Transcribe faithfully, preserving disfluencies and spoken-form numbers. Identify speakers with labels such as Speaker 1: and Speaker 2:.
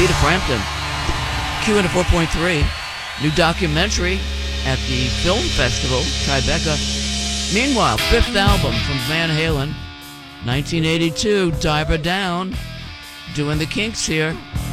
Speaker 1: Peter Frampton. Q one oh four point three. New documentary at the Film Festival, Tribeca. Meanwhile, fifth album from Van Halen, nineteen eighty-two, Diver Down. Doing the Kinks here.